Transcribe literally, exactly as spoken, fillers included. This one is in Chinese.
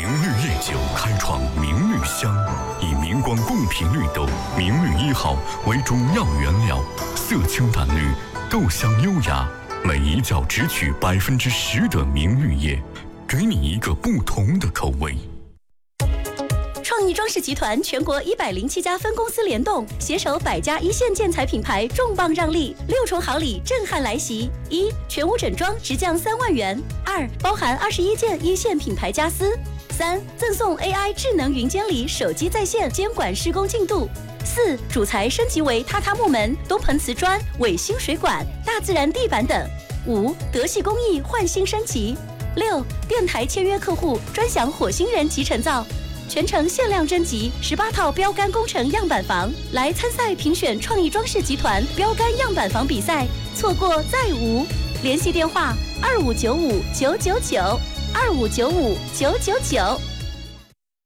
明绿夜酒开创明绿香，以明光贡品绿豆明绿一号为主要原料，色清淡绿，豆香优雅，每一角只取百分之十的明绿叶，给你一个不同的口味。 创意装饰集团全国一百零七家分公司联动，携手百家一线建材品牌，重磅让利，六重好礼震撼来袭：一、全屋整装直降三万元；二、包含二十一件一线品牌家私；三、赠送 A I 智能云监理，手机在线监管施工进度；四、主材升级为榻榻木门、东盆瓷砖、伟星水管、大自然地板等；五、德系工艺换新升级；六、电台签约客户专享火星人集成灶。全程限量征集十八套标杆工程样板房，来参赛评选创意装饰集团标杆样板房比赛，错过再无。联系电话：二五九五九九九，二五九五九九九。